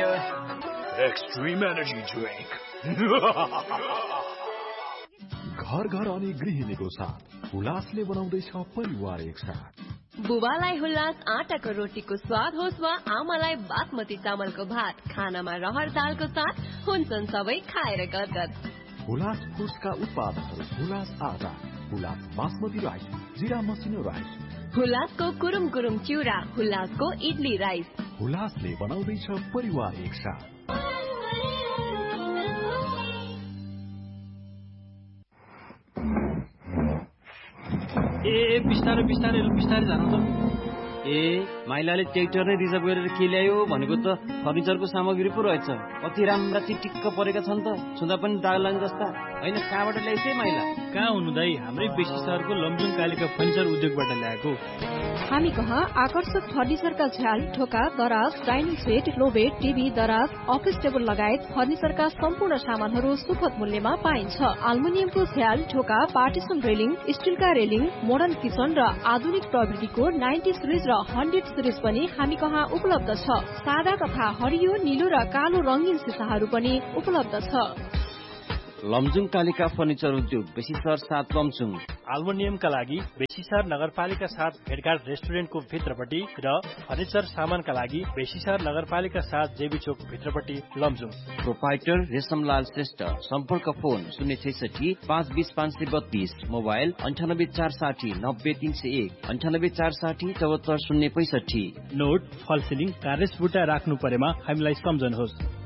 Premier Extreme Energy Drink. घर घर अनि गृहिणीको साथ हुलासले बनाउँदैछ परिवार एकसाथ। बुबालाई हुल्लास आटाको रोटीको स्वाद होस् वा आमालाई बासमती चामलको भात, खानामा रहर दालको साथ हुन्छन् सबै खाएर गदगद। हुलास फुड्सका उत्पादनहरू हुलास आटा, हुलास बासमती राइस, जिरा मसिनो राइस, हुलासको कुरुम कुरुम चिउरा, हुलासको इडली राइस। हुलासले बनाउँदैछ परिवार एकसाथ। बिस्तारै बिस्तारै बिस्तारै जानु त। माइलाले ट्र्याक्टर नै रिजर्भ गरेर के ल्यायो भनेको त फर्निचरको सामग्री पो रहेछ। कति राम्रा टिक्क परेका छन् त, छुँदा पनि दाग लाग्ने जस्ता। होइन, कहाँबाट ल्याइस है माइला? कहाँ हुनु दाइ, हाम्रै बेसी सहरको लमजुङ कालिका फर्निचर उद्योगबाट ल्याएको। हामी कहाँ आकर्षक फर्निचरका झ्याल, ढोका, दराज, डाइनिङ सेट, लोबेड, टिभी, दराज, अफिस टेबल लगायत फर्निचरका सम्पूर्ण सामानहरू सुपथ मूल्यमा पाइन्छ। एल्युमिनियमको झ्याल, ढोका, partition railing, स्टिलका railing, modern kitchen र आधुनिक प्रविधिको 90 सिरिज र 100 सिरिज पनि हामी कहाँ उपलब्ध छ। सादा तथा हरियो, नीलो र कालो रंगीन सिसाहरू पनि उपलब्ध छ। लमजुङ कालिका फर्निचर उद्योग, बेसी सहर 7 लमजुङ। एल्युमिनियमका लागि बेसीसर नगरपालिका 7 भेटघाट रेस्टुरेन्टको भित्रपट्टि र फर्निचर सामानका लागि बेसीसर नगरपालिका 7 जेबी चोक भित्रपट्टि लमजुङ। प्रोपाइटर रेशमलाल श्रेष्ठ। सम्पर्क फोन 066 520 532, मोबाइल 98 460 90 301, 98 460 74 065। नोट, फल सिलिङ, कार्नेस बुट्टा राख्नु परेमा हामीलाई सम्झनुहोस्।